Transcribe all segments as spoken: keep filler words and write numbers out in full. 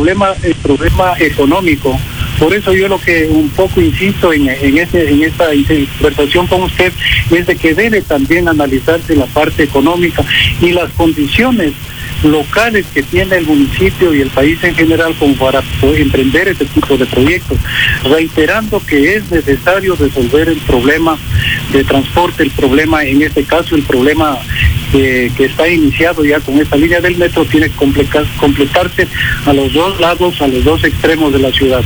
problema, el problema económico. Por eso yo lo que un poco insisto en, en, ese, en esta conversación con usted es de que debe también analizarse la parte económica y las condiciones locales que tiene el municipio y el país en general como para poder emprender este tipo de proyectos, reiterando que es necesario resolver el problema de transporte, el problema, en este caso el problema que, que está iniciado ya con esta línea del metro, tiene que completar, completarse a los dos lados, a los dos extremos de la ciudad.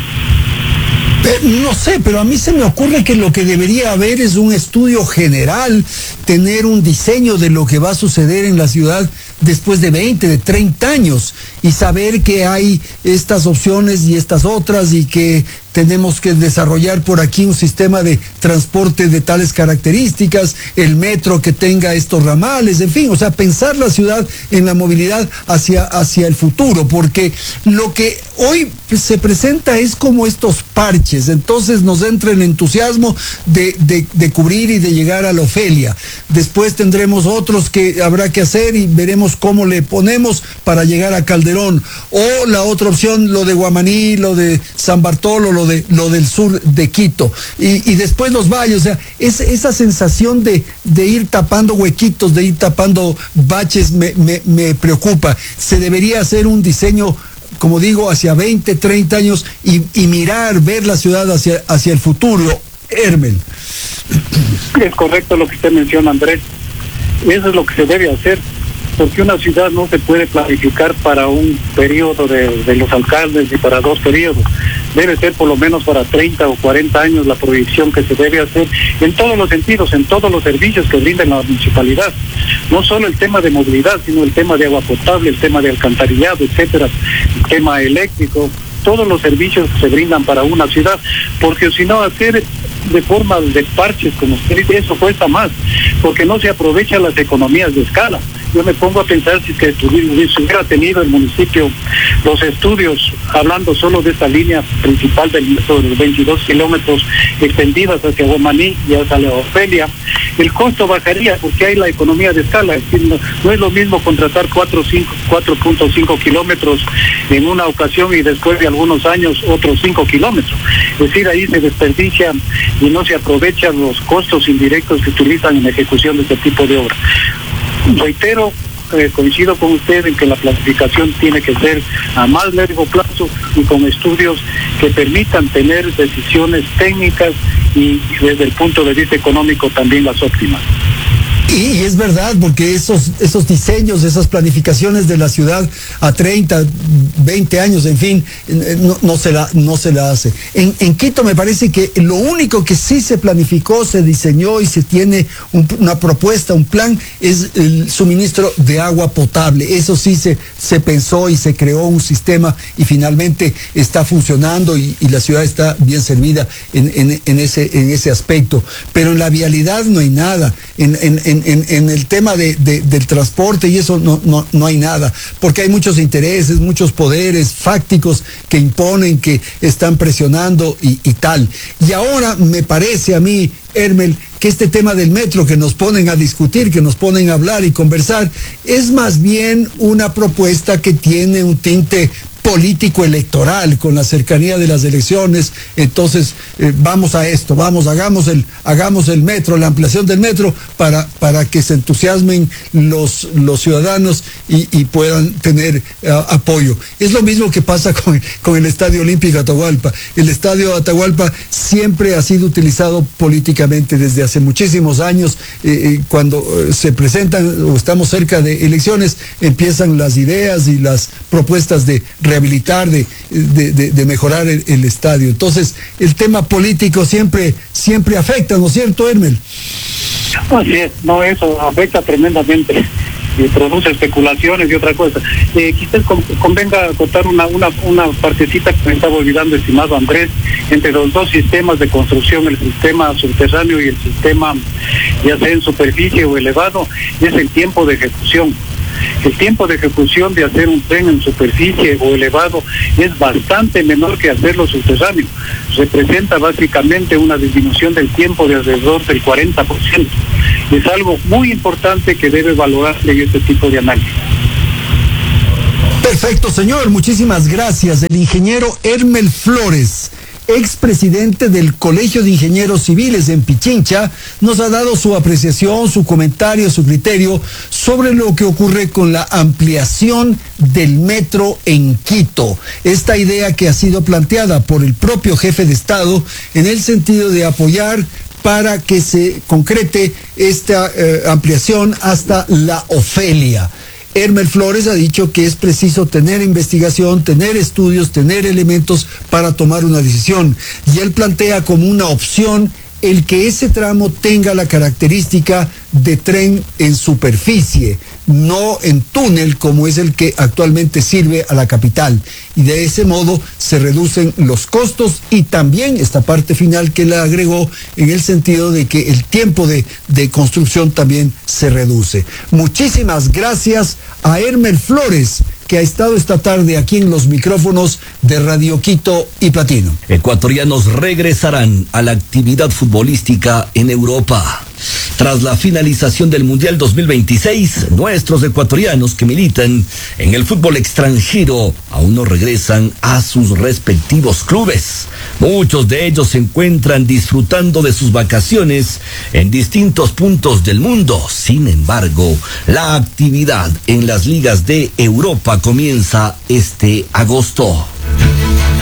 No sé, pero a mí se me ocurre que lo que debería haber es un estudio general, tener un diseño de lo que va a suceder en la ciudad después de veinte, de treinta años, y saber que hay estas opciones y estas otras, y que tenemos que desarrollar por aquí un sistema de transporte de tales características, el metro que tenga estos ramales, en fin, o sea, pensar la ciudad en la movilidad hacia, hacia el futuro, porque lo que hoy se presenta es como estos parches, entonces nos entra el entusiasmo de, de, de cubrir y de llegar a la Ofelia. Después tendremos otros que habrá que hacer y veremos cómo le ponemos para llegar a Calderón, o la otra opción, lo de Guamaní, lo de San Bartolo, lo de lo del sur de Quito, y, y después los valles, o sea, es, esa sensación de, de ir tapando huequitos, de ir tapando baches, me, me, me preocupa. Se debería hacer un diseño, como digo, hacia veinte, treinta años, y, y mirar, ver la ciudad hacia, hacia el futuro. Hermel. Es correcto lo que usted menciona, Andrés. Eso es lo que se debe hacer, porque una ciudad no se puede planificar para un periodo de, de los alcaldes y para dos periodos. Debe ser por lo menos para treinta o cuarenta años la proyección que se debe hacer en todos los sentidos, en todos los servicios que brinda la municipalidad. No solo el tema de movilidad, sino el tema de agua potable, el tema de alcantarillado, etcétera, el tema eléctrico, todos los servicios que se brindan para una ciudad, porque si no hacer de forma de parches, como usted dice, eso cuesta más, porque no se aprovechan las economías de escala. Yo me pongo a pensar si que hubiera tenido el municipio los estudios, hablando solo de esta línea principal del metro de los veintidós kilómetros extendidas hacia Guamaní y hacia la Ofelia, el costo bajaría porque hay la economía de escala. Es decir, no, no es lo mismo contratar cuatro punto cinco kilómetros en una ocasión y después de algunos años otros cinco kilómetros. Es decir, ahí se desperdicia y no se aprovechan los costos indirectos que utilizan en la ejecución de este tipo de obra. Reitero, eh, coincido con usted en que la planificación tiene que ser a más largo plazo y con estudios que permitan tener decisiones técnicas y desde el punto de vista económico también las óptimas. Y es verdad, porque esos, esos diseños, esas planificaciones de la ciudad a treinta, veinte años, en fin, no, no, se, la, no se la hace. En, en Quito me parece que lo único que sí se planificó, se diseñó y se tiene un, una propuesta, un plan, es el suministro de agua potable. Eso sí se, se pensó y se creó un sistema y finalmente está funcionando y, y la ciudad está bien servida en, en, en, ese, en ese aspecto. Pero en la vialidad no hay nada. En, en, en En, en el tema de, de, del transporte y eso no, no, no hay nada, porque hay muchos intereses, muchos poderes fácticos que imponen, que están presionando y, y tal. Y ahora me parece a mí, Hermel, que este tema del metro que nos ponen a discutir, que nos ponen a hablar y conversar, es más bien una propuesta que tiene un tinte político electoral, con la cercanía de las elecciones. Entonces eh, vamos a esto, vamos, hagamos el, hagamos el metro, la ampliación del metro para, para que se entusiasmen los, los ciudadanos y, y puedan tener uh, apoyo. Es lo mismo que pasa con, con el Estadio Olímpico Atahualpa. El Estadio Atahualpa siempre ha sido utilizado políticamente desde hace muchísimos años. Eh, cuando eh, se presentan o estamos cerca de elecciones, empiezan las ideas y las propuestas de rehabilitar, de, de, de, de mejorar el, el estadio. Entonces, el tema político siempre, siempre afecta, ¿no es cierto, Hermel? Así es, no, eso afecta tremendamente y produce especulaciones y otra cosa. Eh, quizás convenga contar una, una, una partecita que me estaba olvidando, estimado Andrés, entre los dos sistemas de construcción, el sistema subterráneo y el sistema, ya sea en superficie o elevado, es el tiempo de ejecución. El tiempo de ejecución de hacer un tren en superficie o elevado es bastante menor que hacerlo subterráneo. Representa básicamente una disminución del tiempo de alrededor del cuarenta por ciento. Es algo muy importante que debe valorarse en este tipo de análisis. Perfecto, señor. Muchísimas gracias. El ingeniero Hermel Flores, expresidente del Colegio de Ingenieros Civiles en Pichincha, nos ha dado su apreciación, su comentario, su criterio sobre lo que ocurre con la ampliación del metro en Quito. Esta idea que ha sido planteada por el propio jefe de Estado en el sentido de apoyar para que se concrete esta eh, ampliación hasta la Ofelia. Hermel Flores ha dicho que es preciso tener investigación, tener estudios, tener elementos para tomar una decisión. Y él plantea como una opción el que ese tramo tenga la característica de tren en superficie, no en túnel como es el que actualmente sirve a la capital. Y de ese modo se reducen los costos y también esta parte final que le agregó en el sentido de que el tiempo de, de construcción también se reduce. Muchísimas gracias a Hermel Flores, que ha estado esta tarde aquí en los micrófonos de Radio Quito y Platino. Ecuatorianos regresarán a la actividad futbolística en Europa. Tras la finalización del Mundial dos mil veintiséis, nuestros ecuatorianos que militan en el fútbol extranjero aún no regresan a sus respectivos clubes. Muchos de ellos se encuentran disfrutando de sus vacaciones en distintos puntos del mundo. Sin embargo, la actividad en las ligas de Europa comienza este agosto.